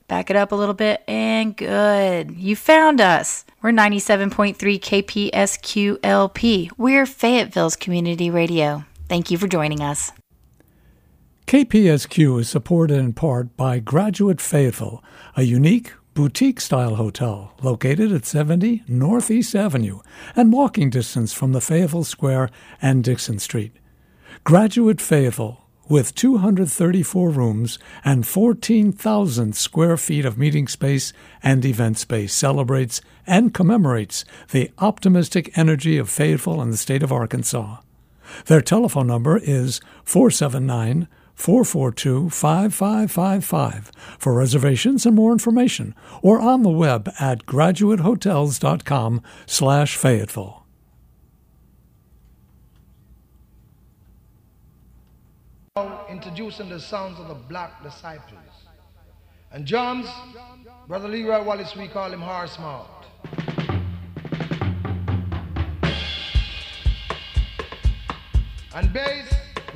Back it up a little bit, and good. You found us. We're 97.3 KPSQLP. We're Fayetteville's community radio. Thank you for joining us. KPSQ is supported in part by Graduate Fayetteville, a unique boutique-style hotel located at 70 Northeast Avenue and walking distance from the Fayetteville Square and Dixon Street. Graduate Fayetteville, with 234 rooms and 14,000 square feet of meeting space and event space, celebrates and commemorates the optimistic energy of Fayetteville and the state of Arkansas. Their telephone number is 479-442-5555 for reservations and more information, or on the web at graduatehotels.com/Fayetteville. Introducing the sounds of the Black Disciples. And drums, Brother Leroy Wallace, we call him Horse Mouth. And bass,